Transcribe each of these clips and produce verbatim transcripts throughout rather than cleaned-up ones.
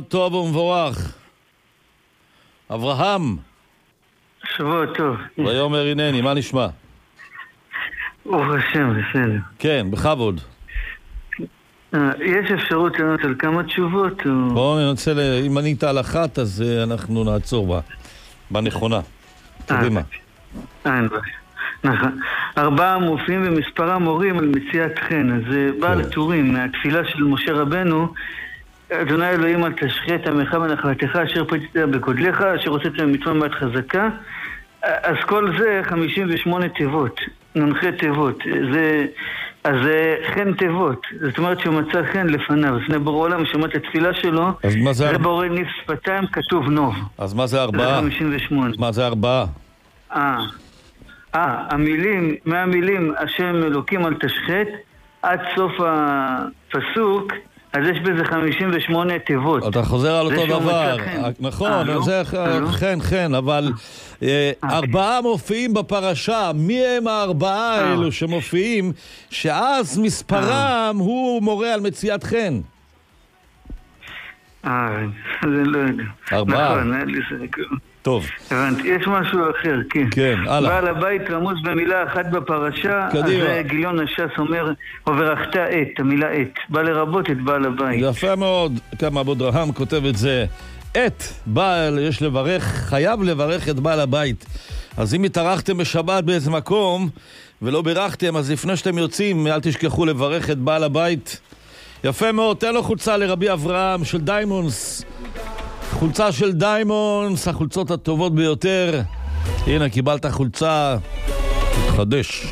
טוב ומבורך. אברהם. שבוע טוב. ויאמר הנני, מה נשמע? ברוך השם, בסדר. כן, בכבוד. יש אפשרות לענות על כמה תשובות? בואו ננסה, אם ענית על אחת, אז אנחנו נעצור בה. בנכונה. קדימה. אין בעיה. נכון. ארבעה מופיעים ומספרם מורים על מציאת חן. אז בעל הטורים, מהתפילה של משה רבנו, אדוני אלוהים אל תשחית עמך ונחלתך אשר פתית בגודלך, אשר הוצאת מצווה מעט חזקה. אז כל זה חמישים ושמונה תיבות, ננחי תיבות. זה, אז זה חן תיבות. זאת אומרת שהוא מצא חן לפניו, לפני בורא עולם, שמע את התפילה שלו. אז מה זה? זה בורא ניף שפתיים, כתוב נוב. אז מה זה ארבעה? זה חמישים ושמונה. מה זה ארבעה? אה, אה, המילים, מהמילים השם אלוקים אל תשחית, עד סוף הפסוק, אז יש בזה חמישים ושמונה תיבות. אתה חוזר על אותו דבר. נכון, זה חן חן, אבל ארבעה מופיעים בפרשה. מי הם הארבעה האלו שמופיעים, שאז מספרם הוא מורה על מציאת חן? אה, זה לא יודע. ארבעה. נכון, אין לי סרקו. טוב. הבנתי, יש משהו אחר, כן. כן, הלאה. בעל הבית רמוז במילה אחת בפרשה, קדימה. אז גיליון הש"ס אומר, וברכת את, המילה את, בא לרבות את בעל הבית. יפה מאוד, כמה אברהם כותב את זה. את בעל, יש לברך, חייב לברך את בעל הבית. אז אם התארחתם בשבת באיזה מקום, ולא בירכתם, אז לפני שאתם יוצאים, אל תשכחו לברך את בעל הבית. יפה מאוד, תן לו חולצה לרבי אברהם של דיימונס. חולצה של דיימונס, החולצות הטובות ביותר. הנה, קיבלת חולצה. תתחדש.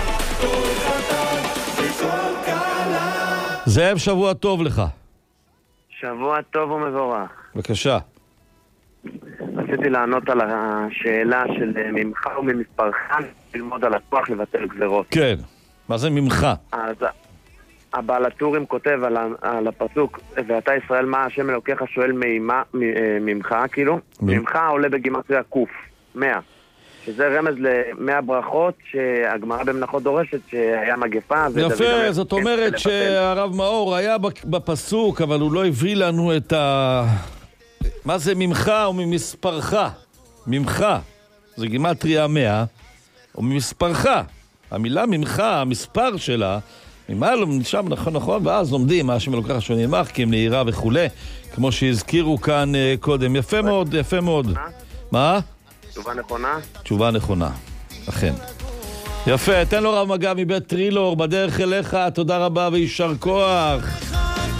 זאב, שבוע טוב לך. שבוע טוב ומבורך. בבקשה. רציתי לענות על השאלה של ממך וממספרך, ללמוד על הכוח לבטל גזרות. כן. מה זה ממך? אז הבעל הטורים כותב על, על הפסוק, ואתה ישראל מה השם אלוקיך שואל מימה, ממך, כאילו, ממך עולה בגימטריה קוף, מאה, שזה רמז למאה ברכות שהגמרא במנחות דורשת שהיה מגפה. יפה, זאת אומרת שהרב מאור היה בפסוק, אבל הוא לא הביא לנו את ה... מה זה ממך או ממספרך? ממך, זה גימטריה מאה, או ממספרך. המילה ממך, המספר שלה, ממה לא שם, נכון, נכון, ואז לומדים מה השם אלוקיך שואל ממך, כי הם נהירה וכולי, כמו שהזכירו כאן קודם. יפה מאוד, יפה מאוד. מה? תשובה נכונה? תשובה נכונה, אכן. יפה, תן לו רב מגע מבית טרילור, בדרך אליך, תודה רבה וישר כוח.